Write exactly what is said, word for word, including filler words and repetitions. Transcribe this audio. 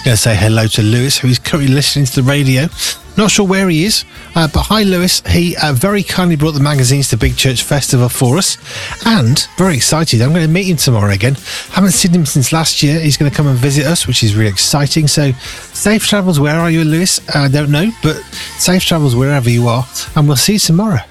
Going to say hello to Lewis, who is currently listening to the radio. Not sure where he is, uh, but hi Lewis. He uh, very kindly brought the magazines to Big Church Festival for us, and very excited. I'm going to meet him tomorrow again. Haven't seen him since last year. He's going to come and visit us, which is really exciting. So safe travels. Where are you, Lewis? I don't know, but safe travels wherever you are, and we'll see you tomorrow.